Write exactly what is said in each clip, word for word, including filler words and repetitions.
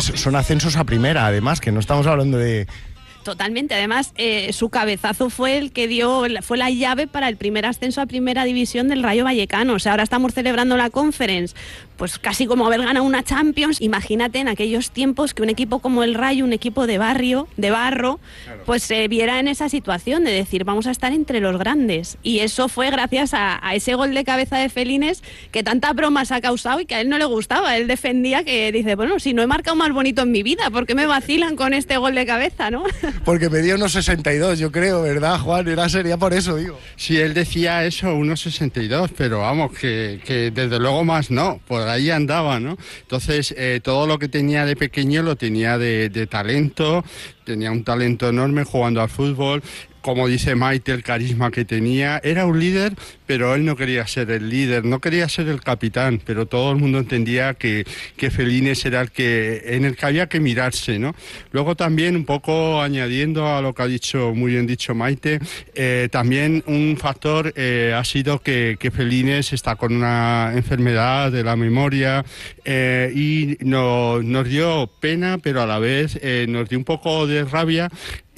son ascensos a primera, además, que no estamos hablando de... Totalmente, además eh, su cabezazo fue el que dio, fue la llave para el primer ascenso a primera división del Rayo Vallecano. O sea, ahora estamos celebrando la Conference, pues casi como haber ganado una Champions. Imagínate en aquellos tiempos que un equipo como el Rayo, un equipo de barrio, de barro, claro, pues se eh, viera en esa situación de decir, vamos a estar entre los grandes. Y eso fue gracias a, a ese gol de cabeza de Felines que tanta broma se ha causado y que a él no le gustaba. Él defendía que dice, bueno, si no he marcado más bonito en mi vida, ¿por qué me vacilan con este gol de cabeza, no? Porque medía unos sesenta y dos, yo creo, ¿verdad, Juan? Era sería por eso, digo. Sí, él decía eso, unos sesenta y dos, pero vamos, que, que desde luego más no, por ahí andaba, ¿no? Entonces, eh, todo lo que tenía de pequeño lo tenía de, de talento, tenía un talento enorme jugando al fútbol. Como dice Maite, el carisma que tenía, era un líder, pero él no quería ser el líder, no quería ser el capitán, pero todo el mundo entendía que, que Felines era el que, en el que había que mirarse, ¿no? Luego también, un poco añadiendo a lo que ha dicho, muy bien dicho Maite, eh, también un factor eh, ha sido que, que Felines está con una enfermedad de la memoria eh, y no, nos dio pena, pero a la vez eh, nos dio un poco de rabia.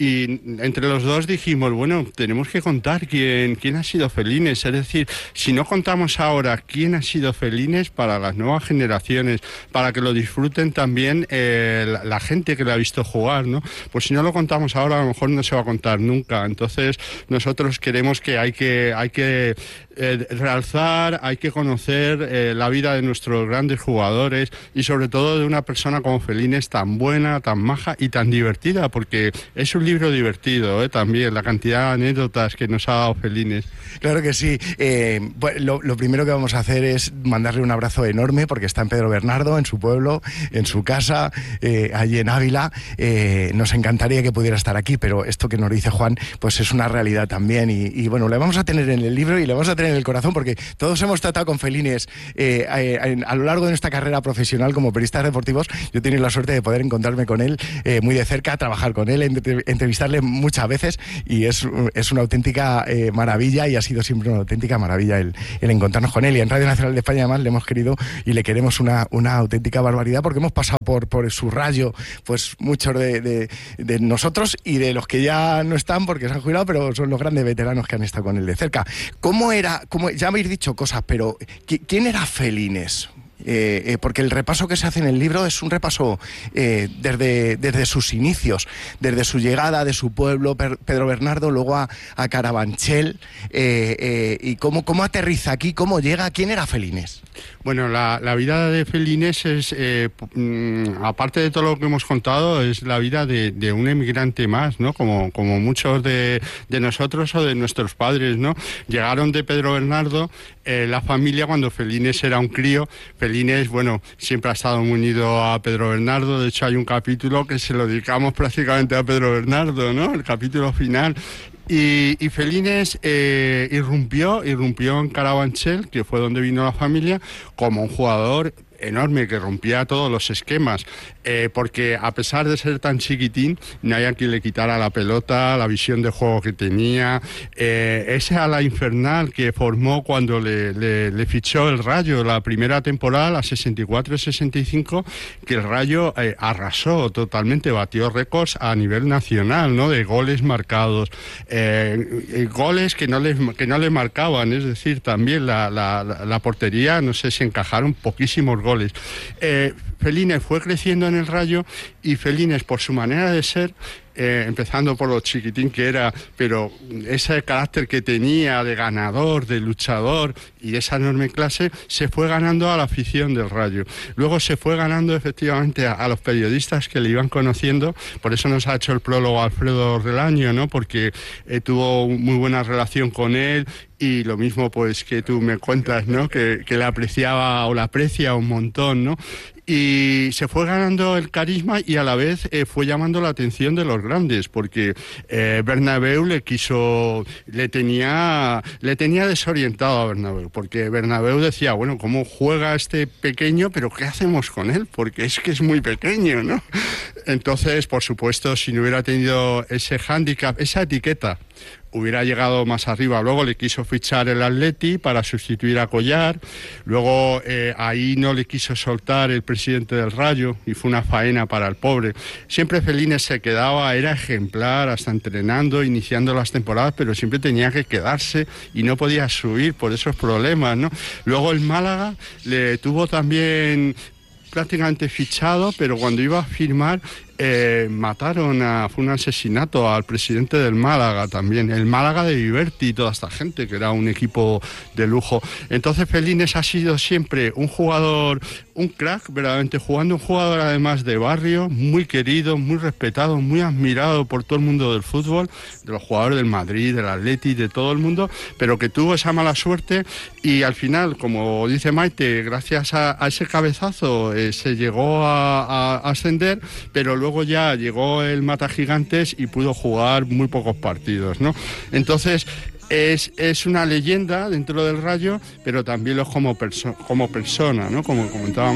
Y entre los dos dijimos, bueno, tenemos que contar quién, quién ha sido Felines. Es decir, si no contamos ahora quién ha sido Felines para las nuevas generaciones, para que lo disfruten también eh, la, la gente que le ha visto jugar, ¿no? Pues si no lo contamos ahora, a lo mejor no se va a contar nunca. Entonces, nosotros queremos que hay que, hay que eh, realzar, hay que conocer eh, la vida de nuestros grandes jugadores y sobre todo de una persona como Felines tan buena, tan maja y tan divertida, porque es un libro divertido, ¿eh? También la cantidad de anécdotas que nos ha dado Felines. Claro que sí. Eh, pues lo, lo primero que vamos a hacer es mandarle un abrazo enorme porque está en Pedro Bernardo, en su pueblo, en su casa, eh, allí en Ávila. Eh, nos encantaría que pudiera estar aquí, pero esto que nos dice Juan, pues es una realidad también. Y, y bueno, le vamos a tener en el libro y le vamos a tener en el corazón porque todos hemos tratado con Felines eh, eh, a, a lo largo de nuestra carrera profesional como periodistas deportivos. Yo he tenido la suerte de poder encontrarme con él eh, muy de cerca, trabajar con él, entre, entrevistarle muchas veces y es, es una auténtica eh, maravilla y ha sido siempre una auténtica maravilla el, el encontrarnos con él. Y en Radio Nacional de España además le hemos querido y le queremos una, una auténtica barbaridad porque hemos pasado por, por su rayo, pues muchos de, de, de nosotros y de los que ya no están porque se han jubilado, pero son los grandes veteranos que han estado con él de cerca. ¿Cómo era? Cómo, ya habéis dicho cosas, pero ¿quién era Felines? Eh, eh, porque el repaso que se hace en el libro es un repaso eh, desde, desde sus inicios, desde su llegada de su pueblo, per, Pedro Bernardo, luego a, a Carabanchel, eh, eh, y cómo, cómo aterriza aquí, cómo llega, ¿quién era Felines? Bueno, la, la vida de Felines es, eh, aparte de todo lo que hemos contado, es la vida de, de un emigrante más, ¿no? Como, como muchos de, de nosotros o de nuestros padres, ¿no? Llegaron de Pedro Bernardo, eh, la familia cuando Felines era un crío. Felines, bueno, siempre ha estado muy unido a Pedro Bernardo. De hecho, hay un capítulo que se lo dedicamos prácticamente a Pedro Bernardo, ¿no? El capítulo final. Y, y Felines eh, irrumpió, irrumpió en Carabanchel, que fue donde vino la familia, como un jugador enorme que rompía todos los esquemas, eh, porque a pesar de ser tan chiquitín, no había quien le quitara la pelota, la visión de juego que tenía, eh, esa ala infernal que formó cuando le, le, le fichó el Rayo la primera temporada, la sesenta y cuatro sesenta y cinco, que el Rayo eh, arrasó totalmente, batió récords a nivel nacional, ¿no? De goles marcados, eh, goles que no, les, que no le marcaban, es decir, también la, la, la portería, no sé si encajaron poquísimos goles. goles. Eh, Felines fue creciendo en el Rayo y Felines, por su manera de ser, eh, empezando por lo chiquitín que era, pero ese carácter que tenía de ganador, de luchador y esa enorme clase, se fue ganando a la afición del Rayo. Luego se fue ganando efectivamente a, a los periodistas que le iban conociendo, por eso nos ha hecho el prólogo Alfredo Relaño, ¿no? Porque eh, tuvo muy buena relación con él. Y lo mismo pues que tú me cuentas, ¿no? Que, que le apreciaba o la aprecia un montón, ¿no? Y se fue ganando el carisma y a la vez eh, fue llamando la atención de los grandes, porque eh, Bernabéu le quiso, le tenía, le tenía desorientado a Bernabéu, porque Bernabéu decía, bueno, ¿cómo juega este pequeño? Pero ¿qué hacemos con él? Porque es que es muy pequeño, ¿no? Entonces, por supuesto, si no hubiera tenido ese hándicap, esa etiqueta, hubiera llegado más arriba. Luego le quiso fichar el Atleti para sustituir a Collar. Luego eh, ahí no le quiso soltar el presidente del Rayo y fue una faena para el pobre. Siempre Felines se quedaba, era ejemplar, hasta entrenando, iniciando las temporadas, pero siempre tenía que quedarse y no podía subir por esos problemas, ¿no? Luego el Málaga le tuvo también prácticamente fichado, pero cuando iba a firmar eh, mataron a, fue un asesinato al presidente del Málaga también, el Málaga de Viverti y toda esta gente, que era un equipo de lujo. Entonces Felines ha sido siempre un jugador, un crack, verdaderamente jugando, un jugador además de barrio, muy querido, muy respetado, muy admirado por todo el mundo del fútbol, de los jugadores del Madrid, del Atleti, de todo el mundo, pero que tuvo esa mala suerte y al final, como dice Maite, gracias a, a ese cabezazo eh, se llegó a, a ascender, pero luego Luego ya llegó el Mata Gigantes y pudo jugar muy pocos partidos, ¿no? Entonces es, es una leyenda dentro del Rayo, pero también lo es como, perso como persona, ¿no? Como comentábamos